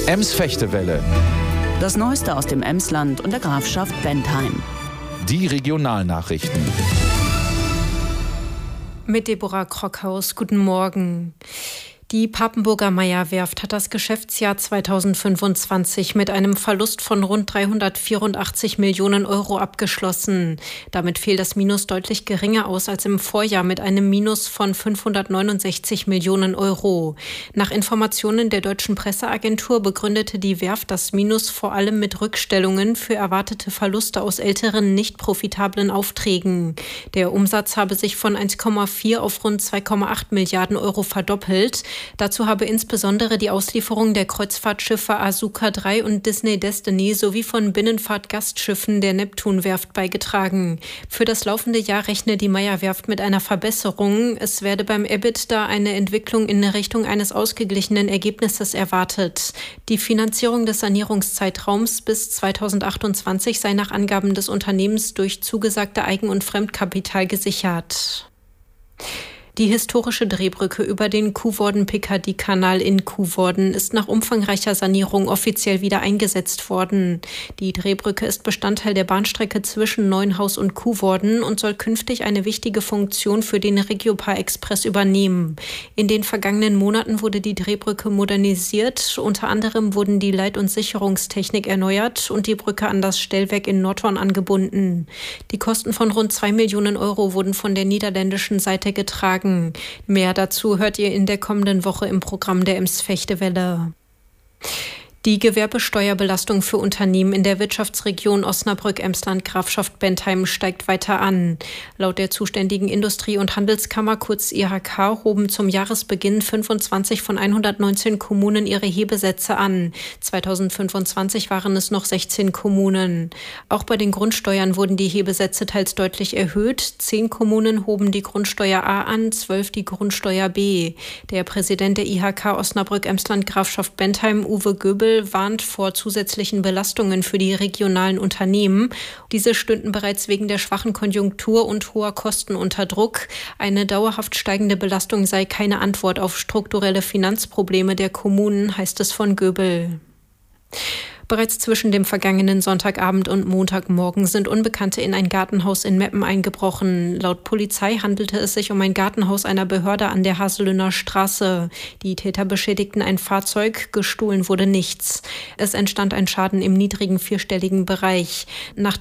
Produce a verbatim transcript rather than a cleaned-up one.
Ems-Fechtewelle. Das Neueste aus dem Emsland und der Grafschaft Bentheim. Die Regionalnachrichten. Mit Deborah Krockhaus. Guten Morgen. Die Papenburger Meyer-Werft hat das Geschäftsjahr zweitausendfünfundzwanzig mit einem Verlust von rund dreihundertvierundachtzig Millionen Euro abgeschlossen. Damit fiel das Minus deutlich geringer aus als im Vorjahr mit einem Minus von fünfhundertneunundsechzig Millionen Euro. Nach Informationen der deutschen Presseagentur begründete die Werft das Minus vor allem mit Rückstellungen für erwartete Verluste aus älteren, nicht profitablen Aufträgen. Der Umsatz habe sich von eins Komma vier auf rund zwei Komma acht Milliarden Euro verdoppelt. Dazu habe insbesondere die Auslieferung der Kreuzfahrtschiffe Asuka drei und Disney Destiny sowie von Binnenfahrtgastschiffen der Neptunwerft beigetragen. Für das laufende Jahr rechne die Meyer-Werft mit einer Verbesserung. Es werde beim EBITDA eine Entwicklung in Richtung eines ausgeglichenen Ergebnisses erwartet. Die Finanzierung des Sanierungszeitraums bis zweitausendachtundzwanzig sei nach Angaben des Unternehmens durch zugesagte Eigen- und Fremdkapital gesichert. Die historische Drehbrücke über den Kuhworden-Picardy-Kanal in Kuhworden ist nach umfangreicher Sanierung offiziell wieder eingesetzt worden. Die Drehbrücke ist Bestandteil der Bahnstrecke zwischen Neuenhaus und Kuhworden und soll künftig eine wichtige Funktion für den Regiopar-Express übernehmen. In den vergangenen Monaten wurde die Drehbrücke modernisiert. Unter anderem wurden die Leit- und Sicherungstechnik erneuert und die Brücke an das Stellwerk in Nordhorn angebunden. Die Kosten von rund zwei Millionen Euro wurden von der niederländischen Seite getragen. Mehr dazu hört ihr in der kommenden Woche im Programm der Ems-Fechtewelle. Die Gewerbesteuerbelastung für Unternehmen in der Wirtschaftsregion Osnabrück-Emsland-Grafschaft Bentheim steigt weiter an. Laut der zuständigen Industrie- und Handelskammer, kurz I H K, hoben zum Jahresbeginn fünfundzwanzig von hundertneunzehn Kommunen ihre Hebesätze an. zweitausendfünfundzwanzig waren es noch sechzehn Kommunen. Auch bei den Grundsteuern wurden die Hebesätze teils deutlich erhöht. Zehn Kommunen hoben die Grundsteuer A an, zwölf die Grundsteuer B. Der Präsident der I H K Osnabrück-Emsland-Grafschaft Bentheim, Uwe Göbel, warnt vor zusätzlichen Belastungen für die regionalen Unternehmen. Diese stünden bereits wegen der schwachen Konjunktur und hoher Kosten unter Druck. Eine dauerhaft steigende Belastung sei keine Antwort auf strukturelle Finanzprobleme der Kommunen, heißt es von Göbel. Bereits zwischen dem vergangenen Sonntagabend und Montagmorgen sind Unbekannte in ein Gartenhaus in Meppen eingebrochen. Laut Polizei handelte es sich um ein Gartenhaus einer Behörde an der Haselünner Straße. Die Täter beschädigten ein Fahrzeug, gestohlen wurde nichts. Es entstand ein Schaden im niedrigen vierstelligen Bereich. Nach